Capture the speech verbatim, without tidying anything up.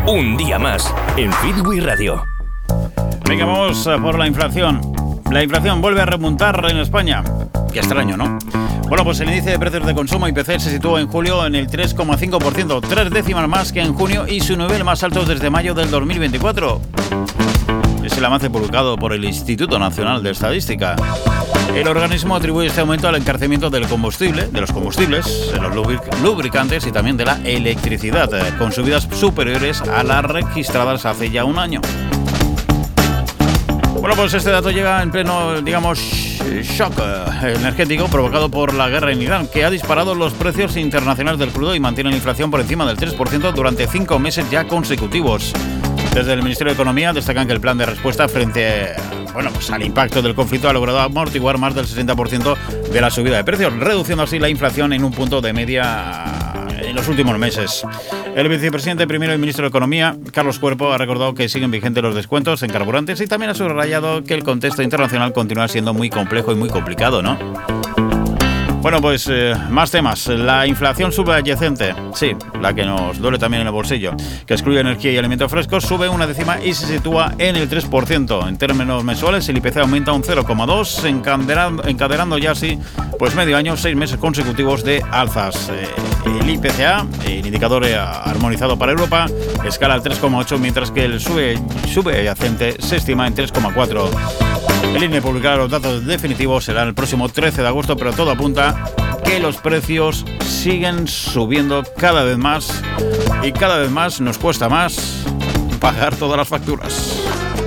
Un día más en Fitwi Radio. Venga, vamos por la inflación. La inflación vuelve a remontar en España. Qué extraño, ¿no? Bueno, pues el índice de precios de consumo I P C se situó en julio en el tres coma cinco por ciento, tres décimas más que en junio y su nivel más alto desde mayo del dos mil veinticuatro. Es el avance publicado por el Instituto Nacional de Estadística. El organismo atribuye este aumento al encarecimiento del combustible, de los combustibles, de los lubricantes y también de la electricidad, con subidas superiores a las registradas hace ya un año. Bueno, pues este dato llega en pleno, digamos, shock energético provocado por la guerra en Irán, que ha disparado los precios internacionales del crudo y mantiene la inflación por encima del tres por ciento durante cinco meses ya consecutivos. Desde el Ministerio de Economía destacan que el plan de respuesta frente bueno, pues al impacto del conflicto ha logrado amortiguar más del sesenta por ciento de la subida de precios, reduciendo así la inflación en un punto de media en los últimos meses. El vicepresidente primero y ministro de Economía, Carlos Cuerpo, ha recordado que siguen vigentes los descuentos en carburantes y también ha subrayado que el contexto internacional continúa siendo muy complejo y muy complicado, ¿no? Bueno, pues eh, más temas. La inflación subyacente, sí, la que nos duele también en el bolsillo, que excluye energía y alimentos frescos, sube una décima y se sitúa en el tres por ciento. En términos mensuales, el I P C aumenta un cero coma dos por ciento, encadenando, encadenando ya así pues medio año, seis meses consecutivos de alzas. Eh, el I P C A, el indicador armonizado para Europa, escala al tres coma ocho, mientras que el sube, subyacente se estima en tres coma cuatro. El I N E publicará los datos definitivos, será el próximo trece de agosto, pero todo apunta que los precios siguen subiendo cada vez más y cada vez más nos cuesta más pagar todas las facturas.